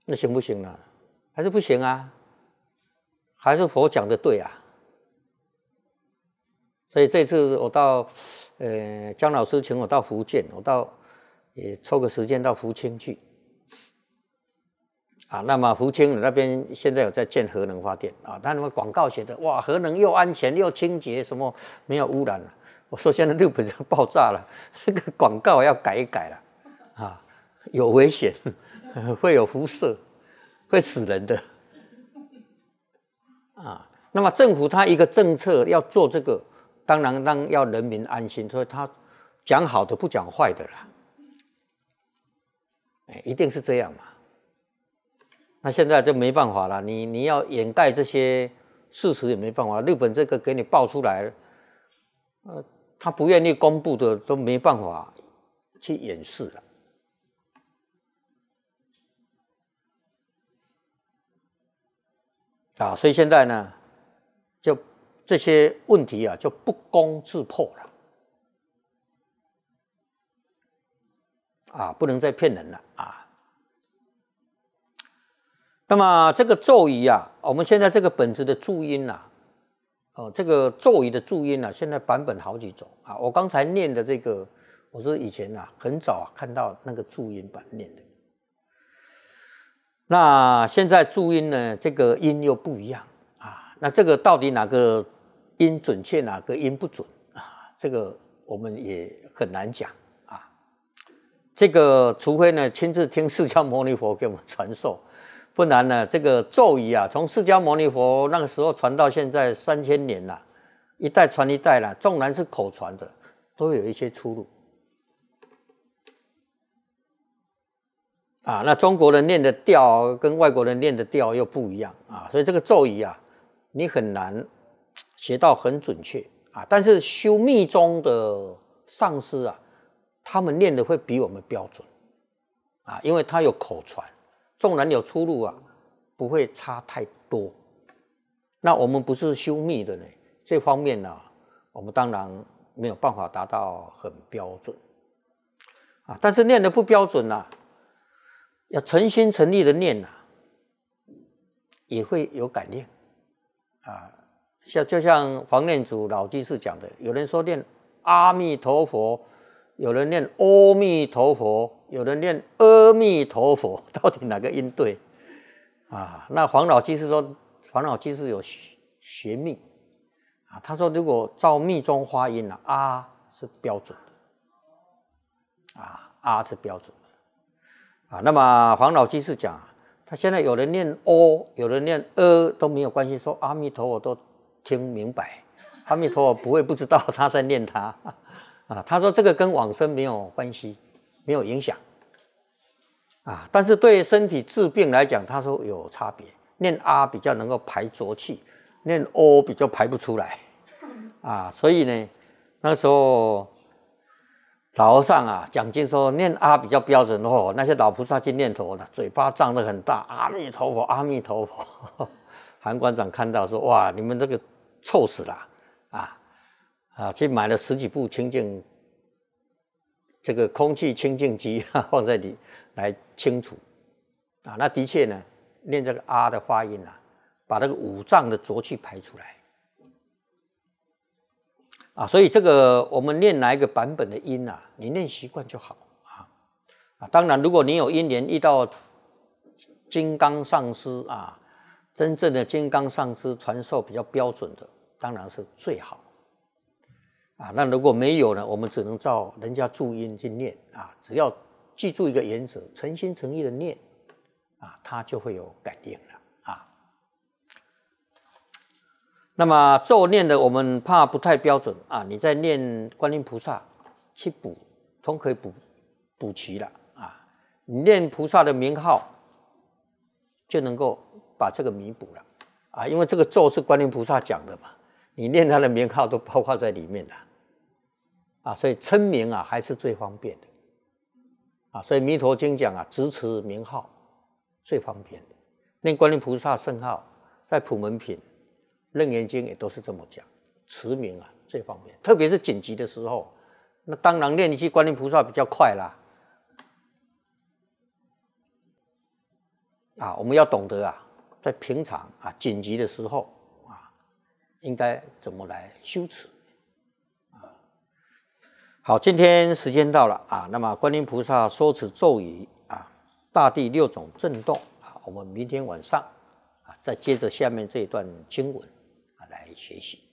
那行不行呢？还是不行啊？还是佛讲的对啊？所以这次我到姜老师请我到福建，我也抽个时间到福清去啊。那么福清那边现在有在建核能发电啊，他们广告写的哇，核能又安全又清洁，什么没有污染了。我说现在日本要爆炸了，那个广告要改一改了啊，有危险，会有辐射，会死人的啊。那么政府他一个政策要做这个。当然要人民安心，所以他讲好的不讲坏的啦，一定是这样嘛。那现在就没办法了，你要掩盖这些事实也没办法。日本这个给你爆出来，他不愿意公布的都没办法去掩饰了。啊，所以现在呢，就这些问题啊，就不攻自破了。啊，不能再骗人了啊。那么这个咒语啊，我们现在这个本子的注音啊，这个咒语的注音啊，现在版本好几种啊。我刚才念的这个，我是以前啊很早看到那个注音版念的。那现在注音呢，这个音又不一样啊。那这个到底哪个音准确，哪个音不准啊？这个我们也很难讲啊。这个除非呢亲自听释迦牟尼佛给我们传授。不然呢，这个咒语啊，从释迦牟尼佛那个时候传到现在3000年了，一代传一代了，纵然是口传的，都有一些出入。啊，那中国人念的调跟外国人念的调又不一样啊，所以这个咒语啊，你很难学到很准确啊。但是修密宗的上师啊，他们念的会比我们标准啊，因为他有口传。纵然有出入啊，不会差太多。那我们不是修密的呢，这方面呢，我们当然没有办法达到很标准啊。但是念的不标准啊，要诚心诚意的念啊，也会有感应啊。就像黄念祖老居士讲的，有人说念阿弥陀佛，有人念阿弥陀佛。有人念阿弥陀佛，到底哪个音对啊？那黄老居士说，黄老居士有学密啊，他说如果照密宗发音啊，啊是标准的啊是标准的啊。那么黄老居士讲，他现在有人念有人念都没有关系，说阿弥陀佛都听明白，阿弥陀佛不会不知道他在念他啊。他说这个跟往生没有关系。没有影响啊，但是对身体治病来讲，他说有差别。念啊比较能够排浊气，念比较排不出来啊。所以呢，那时候老和尚啊讲经说念啊比较标准哦，那些老菩萨去念头的嘴巴张得很大，阿弥陀佛，阿弥陀佛。韩馆长看到说哇，你们这个臭死了啊！去买了10几部清净。这个空气清净机放在里来清除啊，那的确呢，练这个啊的发音啊，把那个五脏的浊气排出来啊，所以这个我们念哪一个版本的音啊，你练习惯就好啊。当然，如果你有因缘遇到金刚上师啊，真正的金刚上师传授比较标准的，当然是最好。啊，那如果没有呢，我们只能照人家注音去念啊。只要记住一个原则，诚心诚意的念啊，它就会有感应了啊。那么咒念的，我们怕不太标准啊。你在念观音菩萨去补，都可以补齐了啊。你念菩萨的名号，就能够把这个弥补了啊。因为这个咒是观音菩萨讲的嘛，你念他的名号都包括在里面了。啊，所以称名啊还是最方便的啊，所以弥陀经讲啊，直持名号最方便的。念观音菩萨圣号，在普门品、楞严经也都是这么讲，持名啊最方便，特别是紧急的时候，那当然念一句观音菩萨比较快啦。 啊，我们要懂得啊，在平常啊紧急的时候啊，应该怎么来修持啊。好，今天时间到了啊，那么观音菩萨说持咒语啊，大地6种震动啊，我们明天晚上啊再接着下面这一段经文啊来学习。